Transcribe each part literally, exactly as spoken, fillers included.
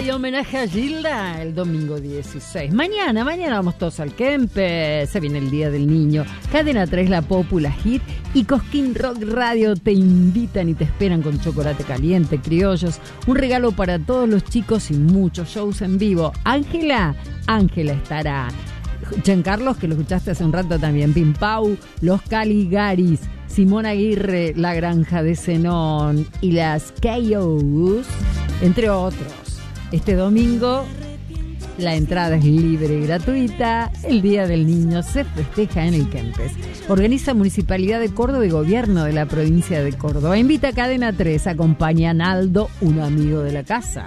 y homenaje a Gilda el domingo dieciséis. Mañana, mañana vamos todos al Kempes. Se viene el Día del Niño. Cadena tres, La Popula Hit y Cosquín Rock Radio te invitan y te esperan con chocolate caliente, criollos, un regalo para todos los chicos y muchos shows en vivo. Ángela, Ángela estará. Giancarlos, que lo escuchaste hace un rato también. Pimpau, Los Caligaris, Simón Aguirre, La Granja de Zenón y las K Os, entre otros. Este domingo la entrada es libre y gratuita. El Día del Niño se festeja en el Kempes. Organiza Municipalidad de Córdoba y Gobierno de la provincia de Córdoba. Invita a Cadena tres. Acompaña a Naldo, un amigo de la casa.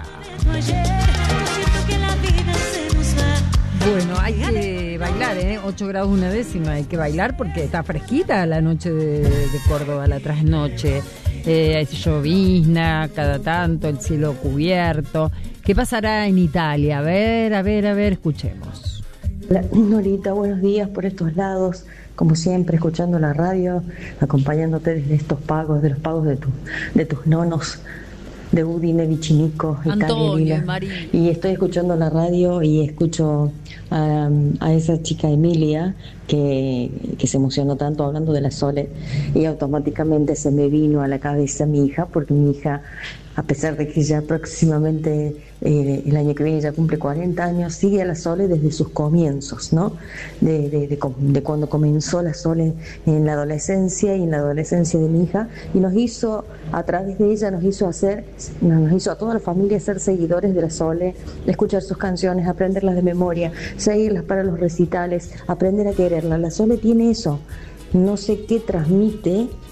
Bueno, hay que bailar, ¿eh? ocho grados una décima, hay que bailar porque está fresquita la noche de, de Córdoba, la trasnoche. Eh, hay llovizna cada tanto, el cielo cubierto. ¿Qué pasará en Italia? A ver, a ver, a ver, escuchemos. Hola, Norita, buenos días por estos lados. Como siempre, escuchando la radio, acompañándote desde estos pagos, de los pagos de, tu, de tus nonos. De Udine, Vicinico, Antonio, y, y estoy escuchando la radio y escucho a, a esa chica Emilia que, que se emocionó tanto hablando de la Sole y automáticamente se me vino a la cabeza mi hija, porque mi hija, a pesar de que ya próximamente eh, el año que viene ya cumple cuarenta años, sigue a la Sole desde sus comienzos, ¿no? De, de, de, de cuando comenzó la Sole en la adolescencia y en la adolescencia de mi hija, y nos hizo, a través de ella, nos hizo hacer, nos hizo a toda la familia ser seguidores de la Sole, escuchar sus canciones, aprenderlas de memoria, seguirlas para los recitales, aprender a quererla. La Sole tiene eso. No sé qué transmite